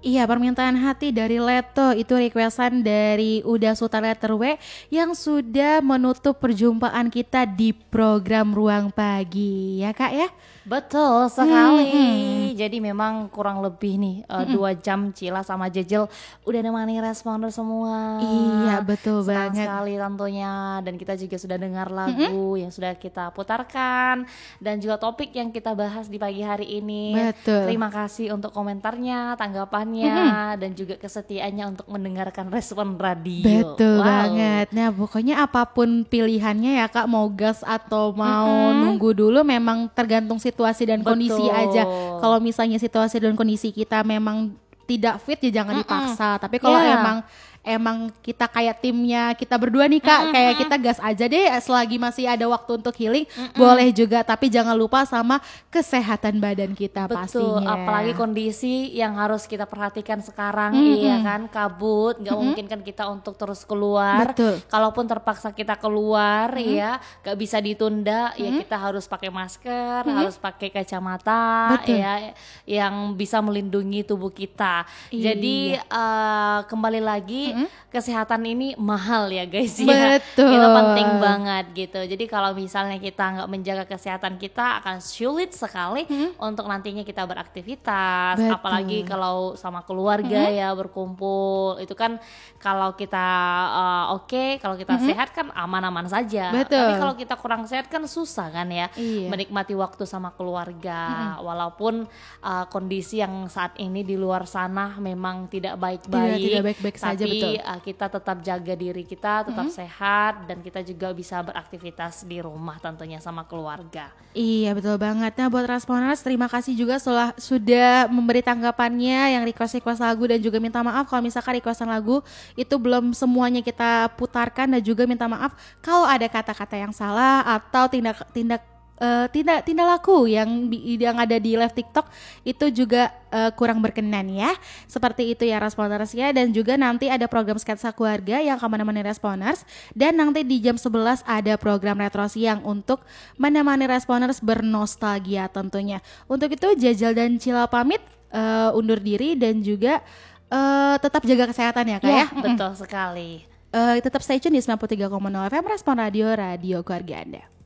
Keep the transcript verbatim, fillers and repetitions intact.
Iya, permintaan hati dari Leto itu requestan dari Uda Sultan Letter W yang sudah menutup perjumpaan kita di program Ruang Pagi, ya Kak ya? Betul sekali. Hmm, Jadi memang kurang lebih nih uh, hmm. dua jam Cila sama Jejel udah nemani responder semua. Iya, betul Senang banget. sekali tentunya. Dan kita juga sudah dengar Mm-mm. lagu yang sudah kita putarkan dan juga topik yang kita bahas di pagi hari ini. Betul. Terima kasih untuk komentarnya, tanggapannya, Mm-mm. dan juga kesetiaannya untuk mendengarkan respon radio. Betul Wow. banget. Nah, pokoknya apapun pilihannya ya Kak, mau gas atau mau Mm-mm. nunggu dulu, memang tergantung situasi dan kondisi Betul. aja. Kalau misalnya situasi dan kondisi kita memang tidak fit ya jangan Mm-mm. dipaksa. Tapi kalau Yeah. emang emang kita kayak timnya kita berdua nih Kak, Mm-mm. kayak kita gas aja deh selagi masih ada waktu untuk healing, Mm-mm. boleh juga, tapi jangan lupa sama kesehatan badan kita. Betul, pastinya. apalagi kondisi yang harus kita perhatikan sekarang, Mm-mm. iya kan, kabut, nggak Mm-mm. memungkinkan kita untuk terus keluar. Betul. Kalaupun terpaksa kita keluar, Mm-mm. ya, nggak bisa ditunda, ya Mm-mm. kita harus pakai masker, Mm-mm. harus pakai kacamata, Betul. ya, yang bisa melindungi tubuh kita. Iya. Jadi eh, kembali lagi, Mm-mm. kesehatan ini mahal ya guys ya. Betul. Itu penting banget gitu. Jadi kalau misalnya kita nggak menjaga kesehatan kita, akan sulit sekali Mm-mm. untuk nantinya kita beraktivitas. Betul. Apalagi kalau sama keluarga Mm-mm. ya berkumpul. Itu kan kalau kita uh, oke, okay, kalau kita Mm-mm. sehat kan aman-aman saja. Betul. Tapi kalau kita kurang sehat kan susah kan ya, Iya. menikmati waktu sama keluarga. Mm-mm. Walaupun uh, kondisi yang saat ini di luar sana memang tidak Tidak, baik-baik. tidak baik-baik saja, Tapi betul. uh, kita tetap jaga diri kita, tetap Mm-mm. sehat, dan kita juga bisa beraktivitas di rumah tentunya sama keluarga. Iya, betul banget. Nah, buat responers, terima kasih juga setelah sudah memberi tanggapannya yang request-request lagu, dan juga minta maaf kalau misalkan requestan lagu itu belum semuanya kita putarkan, dan juga minta maaf kalau ada kata-kata yang salah atau tindak tindak Uh, tindak tindak laku yang yang ada di live TikTok itu juga uh, kurang berkenan ya. Seperti itu ya responers ya. Dan juga nanti ada program sketsa keluarga yang akan menemani responers, dan nanti di jam sebelas ada program retro siang untuk menemani responers bernostalgia tentunya. Untuk itu Jajal dan Cila pamit uh, undur diri, dan juga uh, tetap jaga kesehatan ya Kak ya. Ya, betul sekali. Uh, tetap stay tune di sembilan puluh tiga koma nol F M Respon Radio, radio keluarga Anda.